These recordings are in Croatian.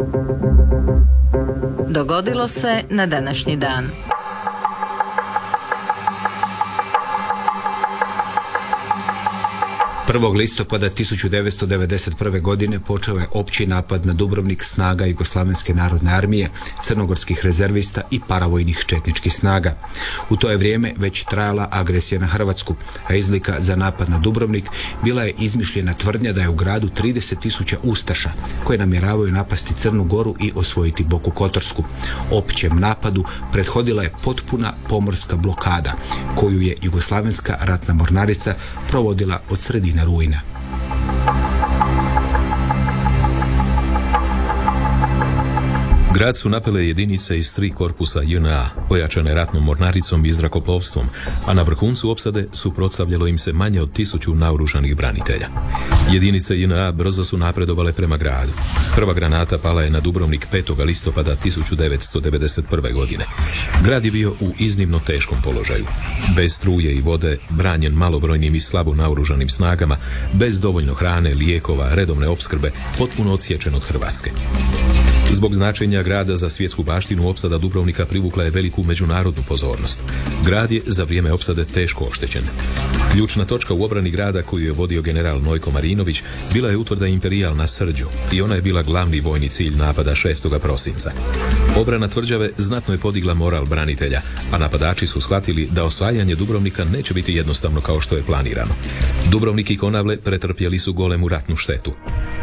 Dogodilo se na današnji dan. Listopada 1991. godine počeo je opći napad na Dubrovnik snaga Jugoslavenske narodne armije, crnogorskih rezervista i paravojnih četničkih snaga. U to je vrijeme već trajala agresija na Hrvatsku, a izlika za napad na Dubrovnik bila je izmišljena tvrdnja da je u gradu 30.000 ustaša koje namjeravaju napasti Crnu Goru i osvojiti Boku Kotorsku. Općem napadu prethodila je potpuna pomorska blokada koju je Jugoslavenska ratna mornarica provodila od sredine rujna. Grad su napele jedinice iz 3 korpusa JNA, ojačane ratnom mornaricom i zrakoplovstvom, a na vrhuncu opsade suprotstavljalo im se manje od 1000 naoružanih branitelja. Jedinice JNA brzo su napredovale prema gradu. Prva granata pala je na Dubrovnik 5. listopada 1991. godine. Grad je bio u iznimno teškom položaju. Bez struje i vode, branjen malobrojnim i slabo naoružanim snagama, bez dovoljno hrane, lijekova, redovne opskrbe, potpuno odsječen od Hrvatske. Zbog značenja grada za svjetsku baštinu, opsada Dubrovnika privukla je veliku međunarodnu pozornost. Grad je za vrijeme opsade teško oštećen. Ključna točka u obrani grada koju je vodio general Nojko Marinović bila je utvrda Imperijal na Srđu i ona je bila glavni vojni cilj napada 6. prosinca. Obrana tvrđave znatno je podigla moral branitelja, a napadači su shvatili da osvajanje Dubrovnika neće biti jednostavno kao što je planirano. Dubrovnik i Konavle pretrpjeli su golemu ratnu štetu.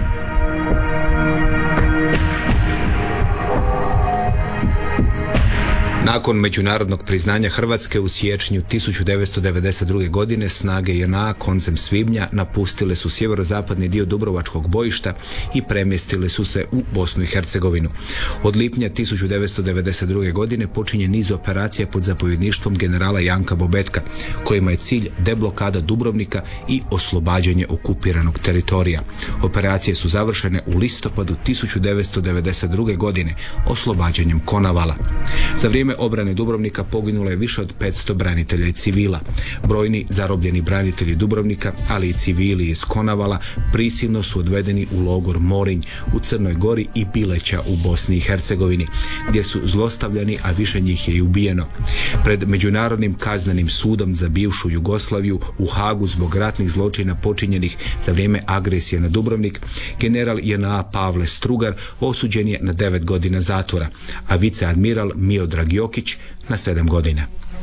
Nakon međunarodnog priznanja Hrvatske u siječnju 1992. godine snage JNA koncem svibnja napustile su sjeverozapadni dio Dubrovačkog bojišta i premjestile su se u Bosnu i Hercegovinu. Od lipnja 1992. godine počinje niz operacija pod zapovjedništvom generala Janka Bobetka, kojima je cilj deblokada Dubrovnika i oslobađanje okupiranog teritorija. Operacije su završene u listopadu 1992. godine oslobađanjem Konavala. Za vrijeme obrane Dubrovnika poginulo je više od 500 branitelja i civila. Brojni zarobljeni branitelji Dubrovnika, ali i civili iz Konavala, prisilno su odvedeni u logor Morinj u Crnoj Gori i Bileća u Bosni i Hercegovini, gdje su zlostavljani, a više njih je i ubijeno. Pred Međunarodnim kaznenim sudom za bivšu Jugoslaviju u Hagu zbog ratnih zločina počinjenih za vrijeme agresije na Dubrovnik, general JNA Pavle Strugar osuđen je na 9 godina zatvora, a viceadmiral Miodrag Jokić na 7 godina.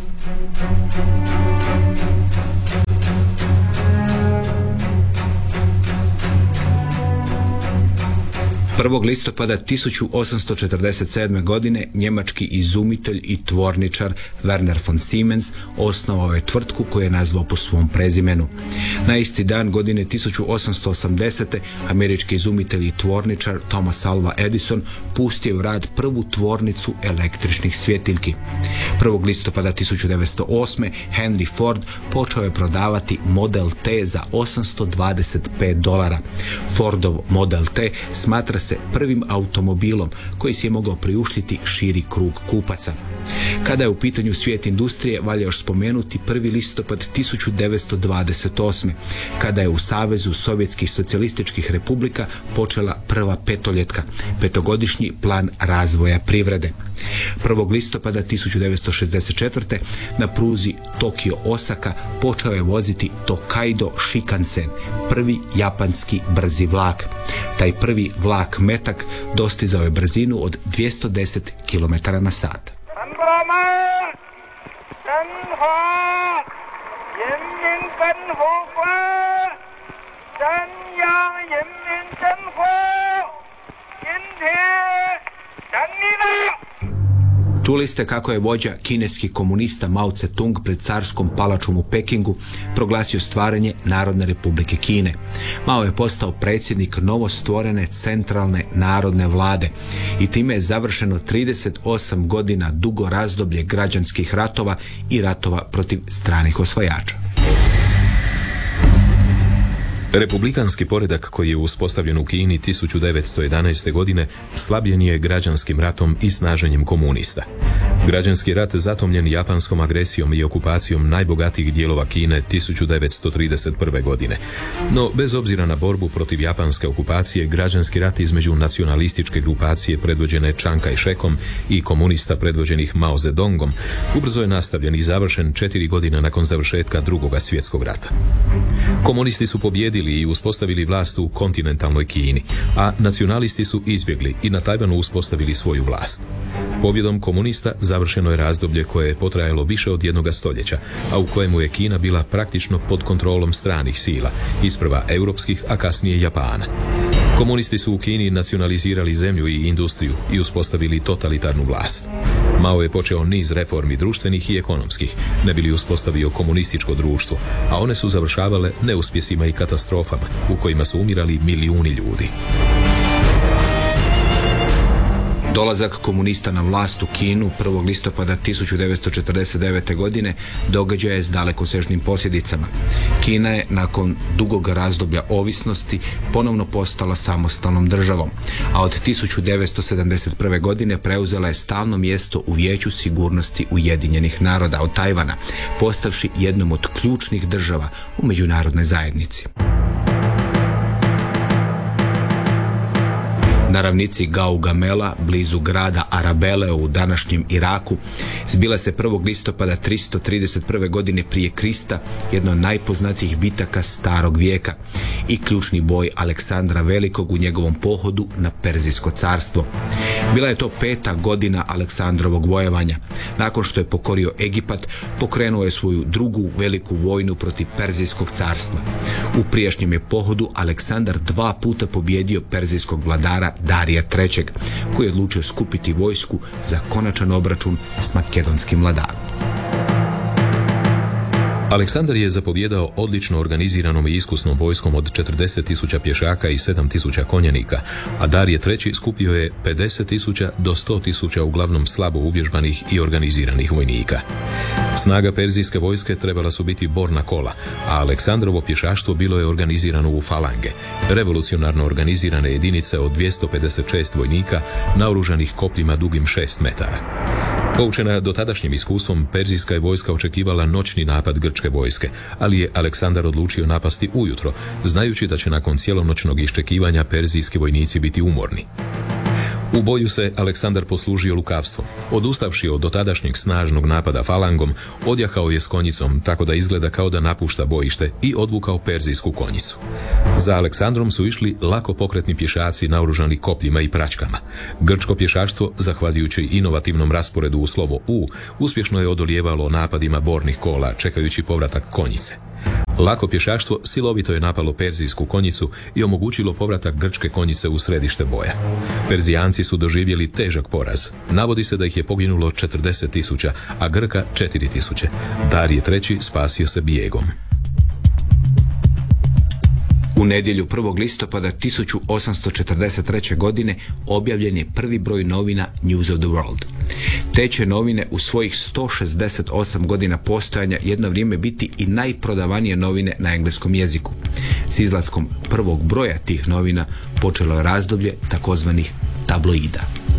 1. listopada 1847. godine njemački izumitelj i tvorničar Werner von Siemens osnovao je tvrtku koju je nazvao po svom prezimenu. Na isti dan godine 1880. američki izumitelj i tvorničar Thomas Alva Edison pustio u rad prvu tvornicu električnih svjetiljki. 1. listopada 1908. Henry Ford počeo je prodavati Model T za $825. Fordov Model T smatra se prvim automobilom koji si je mogao priuštiti širi krug kupaca. Kada je u pitanju svijet industrije, valja još spomenuti 1. listopad 1928. kada je u Savezu Sovjetskih socijalističkih republika počela prva petoljetka, petogodišnji plan razvoja privrede. 1. listopada 1964. na pruzi Tokio-Osaka počeo je voziti Tokaido Shinkansen, prvi japanski brzi vlak. Taj prvi vlak metak dostizao je brzinu od 210 km/h. Čuli ste kako je vođa kineskih komunista Mao Tse-tung pred carskom palačom u Pekingu proglasio stvaranje Narodne republike Kine. Mao je postao predsjednik novostvorene centralne narodne vlade i time je završeno 38 godina dugo razdoblje građanskih ratova i ratova protiv stranih osvajača. Republikanski poredak koji je uspostavljen u Kini 1911. godine slabljen je građanskim ratom i snaženjem komunista. Građanski rat zatomljen japanskom agresijom i okupacijom najbogatijih dijelova Kine 1931. godine. No, bez obzira na borbu protiv japanske okupacije, građanski rat između nacionalističke grupacije predvođene Chiang Kai-shekom i komunista predvođenih Mao Zedongom ubrzo je nastavljen i završen 4 godine nakon završetka Drugoga svjetskog rata. Komunisti su pobjedili i uspostavili vlast u kontinentalnoj Kini, a nacionalisti su izbjegli i na Tajvanu uspostavili svoju vlast. Pobjedom komunista završeno je razdoblje koje je potrajalo više od 1 stoljeća, a u kojemu je Kina bila praktično pod kontrolom stranih sila, isprva europskih, a kasnije Japana. Komunisti su u Kini nacionalizirali zemlju i industriju i uspostavili totalitarnu vlast. Mao je počeo niz reformi društvenih i ekonomskih, ne bi li uspostavio komunističko društvo, a one su završavale neuspjesima i katastrofama u kojima su umirali milijuni ljudi. Dolazak komunista na vlast u Kinu 1. listopada 1949. godine događaj je s dalekosežnim posljedicama. Kina je nakon dugog razdoblja ovisnosti ponovno postala samostalnom državom, a od 1971. godine preuzela je stalno mjesto u Vijeću sigurnosti Ujedinjenih naroda od Tajvana, postavši jednom od ključnih država u međunarodnoj zajednici. Na ravnici Gaugamela, blizu grada Arabele u današnjem Iraku, zbila se 1. listopada 331. godine prije Krista jedna od najpoznatijih bitaka starog vijeka i ključni boj Aleksandra Velikog u njegovom pohodu na Perzijsko carstvo. Bila je to 5. godina Aleksandrovog vojevanja. Nakon što je pokorio Egipat, pokrenuo je svoju drugu veliku vojnu protiv Perzijskog carstva. U prijašnjem je pohodu Aleksandar 2 puta pobjedio perzijskog vladara Darija III, koji je odlučio skupiti vojsku za konačan obračun s makedonskim vladarom. Aleksandar je zapovjedao odlično organiziranom i iskusnom vojskom od 40.000 pješaka i 7.000 konjenika, a Darije III skupio je 50.000 do 100.000 uglavnom slabo uvježbanih i organiziranih vojnika. Snaga perzijske vojske trebala su biti borna kola, a Aleksandrovo pješaštvo bilo je organizirano u falange, revolucionarno organizirane jedinice od 256 vojnika naoružanih kopljima dugim 6 metara. Poučena dotadašnjim iskustvom, perzijska je vojska očekivala noćni napad grčke vojske, ali je Aleksandar odlučio napasti ujutro, znajući da će nakon cijelonoćnog iščekivanja perzijski vojnici biti umorni. U boju se Aleksandar poslužio lukavstvom. Odustavši od dotadašnjeg snažnog napada falangom, odjahao je s konjicom tako da izgleda kao da napušta bojište i odvukao perzijsku konjicu. Za Aleksandrom su išli lako pokretni pješaci naoružani kopljima i praćkama. Grčko pješaštvo, zahvaljujući inovativnom rasporedu u slovo U, uspješno je odolijevalo napadima bornih kola, čekajući povratak konjice. Lako pješaštvo silovito je napalo perzijsku konjicu i omogućilo povratak grčke konjice u središte boja. Perzijanci su doživjeli težak poraz. Navodi se da ih je poginulo 40.000, a Grka 4.000. Darije III spasio se bijegom. U nedjelju 1. listopada 1843. godine objavljen je prvi broj novina News of the World. Te će novine u svojih 168 godina postojanja jedno vrijeme biti i najprodavanije novine na engleskom jeziku. S izlaskom prvog broja tih novina počelo je razdoblje takozvanih tabloida.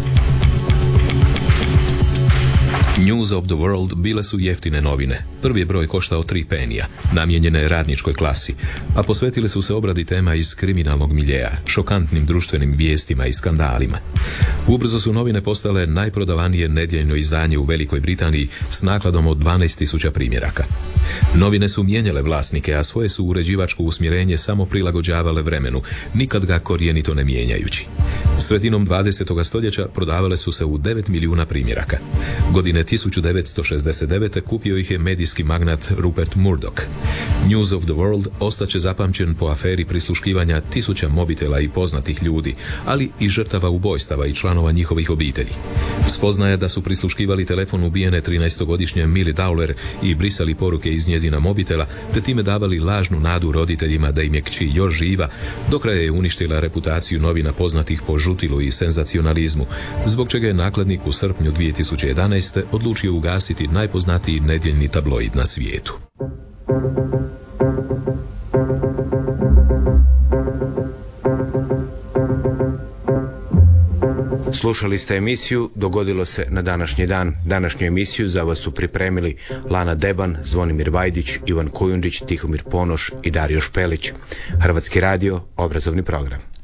News of the World bile su jeftine novine. Prvi je broj koštao 3 penija, namijenjene radničkoj klasi, a posvetile su se obradi tema iz kriminalnog miljeja, šokantnim društvenim vijestima i skandalima. Ubrzo su novine postale najprodavanije nedjeljno izdanje u Velikoj Britaniji s nakladom od 12.000 primjeraka. Novine su mijenjale vlasnike, a svoje su uređivačko usmjerenje samo prilagođavale vremenu, nikad ga korijenito ne mijenjajući. Sredinom 20. stoljeća prodavale su se u 9 milijuna primjeraka. Godine 1969. kupio ih je medijski magnat Rupert Murdoch. News of the World ostaće zapamćen po aferi prisluškivanja 1000 mobitela i poznatih ljudi, ali i žrtava ubojstava i članova njihovih obitelji. Spoznaje da su prisluškivali telefon ubijene 13-godišnje Millie Dowler i brisali poruke iz njezina mobitela, te time davali lažnu nadu roditeljima da im je kći još živa, do kraja je uništila reputaciju novina poznatih po žutilu i senzacionalizmu, zbog čega je nakladnik u srpnju 2011. odlučio ugasiti najpoznatiji nedjeljni tabloid na svijetu. Slušali ste emisiju Dogodilo se na današnji dan. Današnju emisiju za vas su pripremili Lana Deban, Zvonimir Vajdić, Ivan Kujundžić, Tihomir Ponoš i Dario Špelić. Hrvatski radio, obrazovni program.